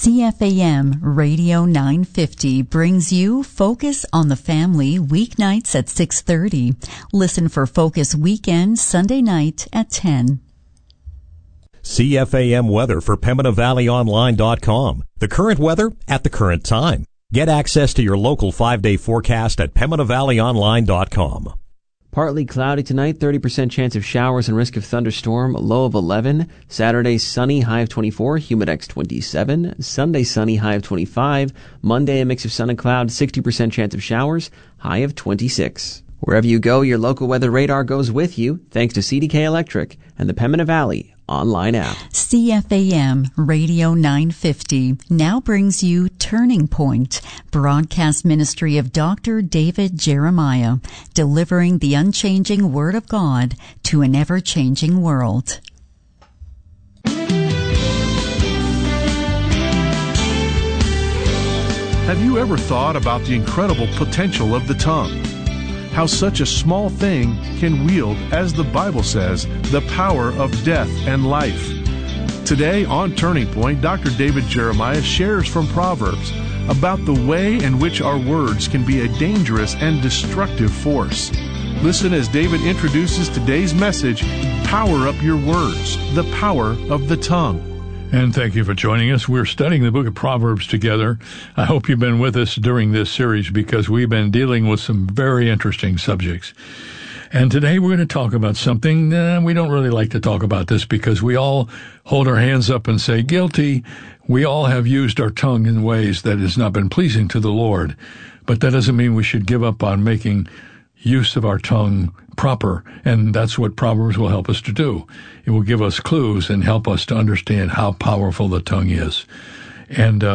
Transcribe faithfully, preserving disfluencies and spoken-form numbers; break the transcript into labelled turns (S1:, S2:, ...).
S1: C F A M Radio nine fifty brings you Focus on the Family weeknights at six thirty. Listen for Focus Weekend Sunday night at ten.
S2: C F A M weather for Pembina Valley Online dot com. The current weather at the current time. Get access to your local five-day forecast at Pembina Valley Online dot com.
S3: Partly cloudy tonight, thirty percent chance of showers and risk of thunderstorm, low of eleven. Saturday, sunny, high of twenty-four, humidex twenty-seven. Sunday, sunny, high of twenty-five. Monday, a mix of sun and cloud, sixty percent chance of showers, high of twenty-six. Wherever you go, your local weather radar goes with you, thanks to C D K Electric and the Pembina Valley Online app.
S1: C F A M Radio nine fifty now brings you Turning Point, broadcast ministry of Doctor David Jeremiah, delivering the unchanging Word of God to an ever-changing world.
S4: Have you ever thought about the incredible potential of the tongue? How such a small thing can wield, as the Bible says, the power of death and life. Today on Turning Point, Doctor David Jeremiah shares from Proverbs about the way in which our words can be a dangerous and destructive force. Listen as David introduces today's message, Power Up Your Words, the Power of the Tongue.
S5: And thank you for joining us. We're studying the book of Proverbs together. I hope you've been with us during this series because we've been dealing with some very interesting subjects. And today we're going to talk about something, uh, we don't really like to talk about this because we all hold our hands up and say, guilty. We all have used our tongue in ways that has not been pleasing to the Lord. But that doesn't mean we should give up on making use of our tongue proper, and that's what Proverbs will help us to do. It will give us clues and help us to understand how powerful the tongue is. And uh,